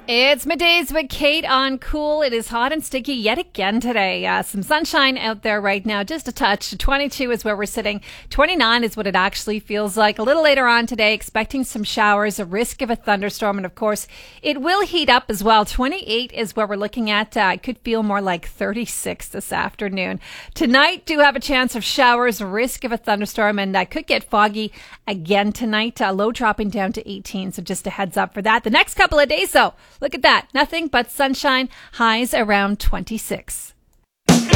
It's middays with Kate on Cool. It is hot and sticky yet again today. Some sunshine out there right now, just a touch. 22 is where we're sitting. 29 is what it actually feels like. A little later on today, expecting some showers, a risk of a thunderstorm, and of course, it will heat up as well. 28 is where we're looking at. It could feel more like 36 this afternoon. Tonight, do have a chance of showers, a risk of a thunderstorm, and could get foggy again tonight. Low dropping down to 18, so just a heads up for that. The next couple of days, though, look at that. Nothing but sunshine, highs around 26.